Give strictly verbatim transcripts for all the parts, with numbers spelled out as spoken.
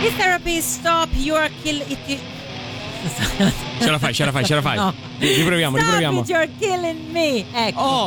It's therapy, stop, you're kill it. Ce la fai, ce la fai, ce la fai. No. Riproviamo, Stop riproviamo. it, you're killing me. Ecco. Oh,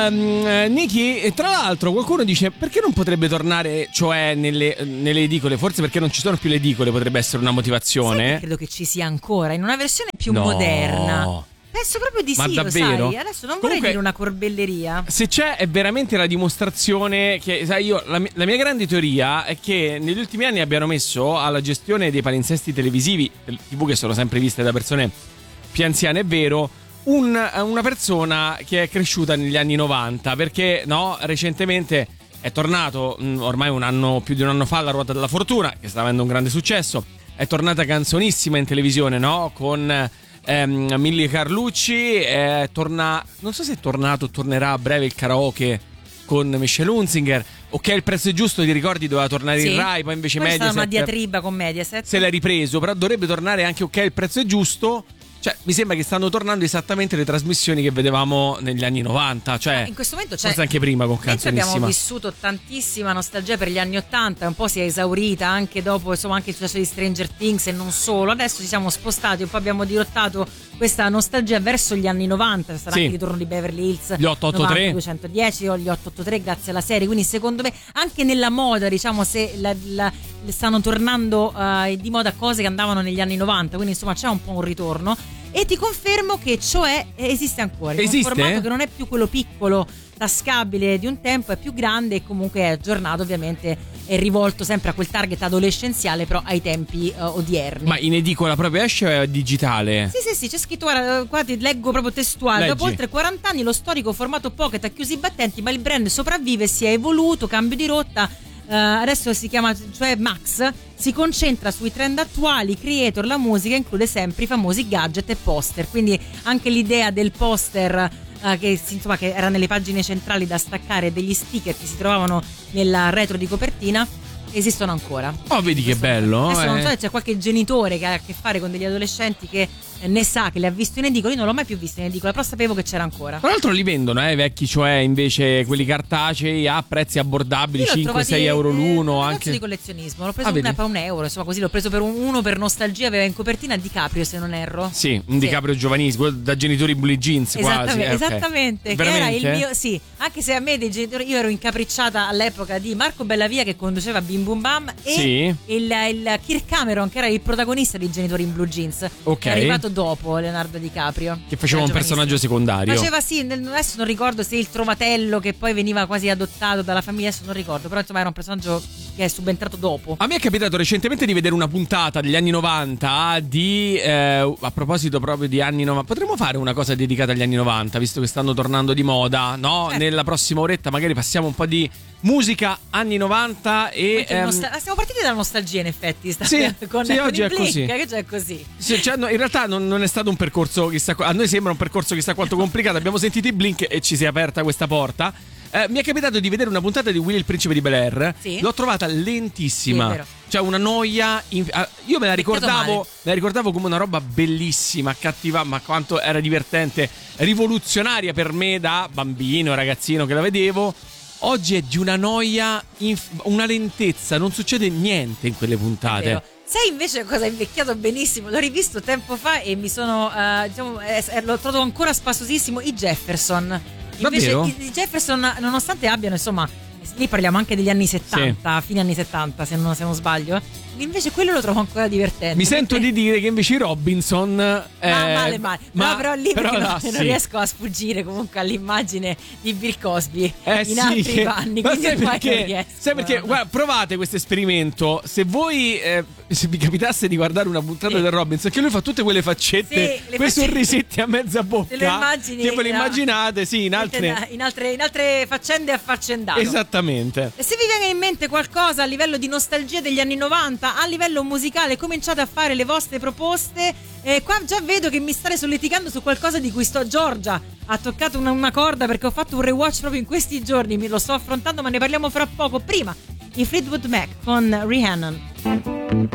um, Niki, tra l'altro qualcuno dice perché non potrebbe tornare, cioè nelle, nelle edicole? Forse perché non ci sono più le edicole, potrebbe essere una motivazione. Sai, credo che ci sia ancora in una versione più no. moderna. Penso proprio di Ma sì, davvero? lo sai. Adesso non Comunque, vorrei dire una corbelleria. Se c'è è veramente la dimostrazione che, sai, io la, la mia grande teoria è che negli ultimi anni abbiano messo alla gestione dei palinsesti televisivi, tivù che sono sempre viste da persone più anziane, è vero, un, una persona che è cresciuta negli anni novanta, perché no, recentemente è tornato, ormai un anno, più di un anno fa, La ruota della fortuna, che sta avendo un grande successo, è tornata canzonissima in televisione, no, con ehm, Milly Carlucci, eh, torna, non so se è tornato o tornerà a breve il karaoke con Michelle Hunzinger. Ok, il prezzo è giusto, ti ricordi, doveva tornare sì. in Rai, poi invece poi Mediaset è stata una diatriba con Mediaset, se l'è ripreso, però dovrebbe tornare anche Ok, il prezzo è giusto. Cioè, mi sembra che stanno tornando esattamente le trasmissioni che vedevamo negli anni novanta. Cioè, in questo momento c'è, forse anche prima con canzonissima. Abbiamo vissuto tantissima nostalgia per gli anni ottanta, un po' si è esaurita anche dopo, insomma, anche il successo di Stranger Things e non solo. Adesso ci siamo spostati, un po' abbiamo dirottato questa nostalgia verso gli anni novanta. Sarà sì. anche il ritorno di Beverly Hills, gli otto otto tre duecentodieci o gli otto otto tre grazie alla serie. Quindi secondo me anche nella moda, diciamo, se la, la, stanno tornando uh, di moda cose che andavano negli anni novanta, quindi insomma c'è un po' un ritorno. E ti confermo che cioè esiste ancora, esiste? Un formato che non è più quello piccolo tascabile di un tempo, è più grande e comunque è aggiornato, ovviamente è rivolto sempre a quel target adolescenziale, però ai tempi uh, odierni. Ma in edicola proprio esce o è digitale? Sì sì sì, c'è scritto, guarda, qua ti leggo proprio testuale. Leggi. Dopo oltre quaranta anni lo storico formato pocket ha chiuso i battenti, ma il brand sopravvive, si è evoluto, cambio di rotta. Uh, adesso si chiama, cioè Max si concentra sui trend attuali, creator, la musica include sempre i famosi gadget e poster, quindi anche l'idea del poster uh, che, insomma, che era nelle pagine centrali da staccare, degli sticker che si trovavano nella retro di copertina, esistono ancora. Oh, vedi che bello. Adesso eh. non so se c'è qualche genitore che ha a che fare con degli adolescenti che ne sa, che li ha visto in edicola. Io non l'ho mai più visto in edicola, però sapevo che c'era ancora. Tra l'altro li vendono, eh, vecchi, cioè invece quelli cartacei a prezzi abbordabili, cinque sei euro l'uno. Eh, anche di collezionismo, l'ho preso ah, una, per un euro, insomma, così l'ho preso per un, uno per nostalgia. Aveva in copertina DiCaprio, se non erro. Sì, un sì. DiCaprio giovanissimo, da genitori blue jeans quasi. Esattamente, eh, okay. esattamente che era il mio, sì, anche se a me dei genitori, io ero incapricciata all'epoca di Marco Bellavia che conduceva Bim Bum Bam e sì. il, il Kirk Cameron che era il protagonista di Genitori in Blue Jeans, ok, è arrivato dopo Leonardo DiCaprio, che faceva un personaggio secondario. Faceva sì, adesso non ricordo se il trovatello che poi veniva quasi adottato dalla famiglia, adesso non ricordo, però insomma era un personaggio che è subentrato dopo. A me è capitato recentemente di vedere una puntata degli anni novanta di eh, a proposito proprio di anni novanta. Potremmo fare una cosa dedicata agli anni novanta, visto che stanno tornando di moda, no? Certo. Nella prossima oretta magari passiamo un po' di musica anni novanta e ehm... nostal- siamo partiti dalla nostalgia, in effetti, sta- sì, con, sì, con oggi il è Blink, così. che c'è così. Sì, cioè, no, in realtà non, non è stato un percorso chissà, a noi sembra un percorso chissà quanto complicato. Abbiamo sentito i Blink e ci si è aperta questa porta. Eh, mi è capitato di vedere una puntata di Willy il principe di Bel-Air. Sì. L'ho trovata lentissima. Sì, è vero. Cioè una noia in... Io me la ricordavo male. Me la ricordavo come una roba bellissima, cattiva, ma quanto era divertente, rivoluzionaria per me da bambino, ragazzino che la vedevo. Oggi è di una noia, inf... una lentezza, non succede niente in quelle puntate. Sai invece cosa è invecchiato benissimo? L'ho rivisto tempo fa e mi sono uh, diciamo eh, l'ho trovato ancora spasosissimo, i Jefferson. Invece Davvero? i, i Jefferson, nonostante abbiano, insomma, lì parliamo anche degli anni settanta, sì. Fine anni settanta se non, se non sbaglio, invece quello lo trovo ancora divertente. Mi sento perché... di dire che invece i Robinson eh, ma male male ma, no, però lì però non, là, non sì. riesco a sfuggire comunque all'immagine di Bill Cosby eh, in sì, altri che... panni, ma quindi sai ormai perché, non riesco, sai perché no. Guarda, provate questo esperimento. Se voi eh, se vi capitasse di guardare una puntata sì. del Robinson, che lui fa tutte quelle faccette, sì, quei faccette. sorrisetti a mezza bocca, te le immagini, che ve le no? immaginate, sì, in altre... in altre in altre faccende affaccendate. Esattamente. E se vi viene in mente qualcosa a livello di nostalgia degli anni novanta, a livello musicale, cominciate a fare le vostre proposte. E qua già vedo che mi state solleticando su qualcosa di cui sto. Giorgia ha toccato una, una corda, perché ho fatto un rewatch proprio in questi giorni, mi lo sto affrontando, ma ne parliamo fra poco. Prima i Fleetwood Mac con Rihanna.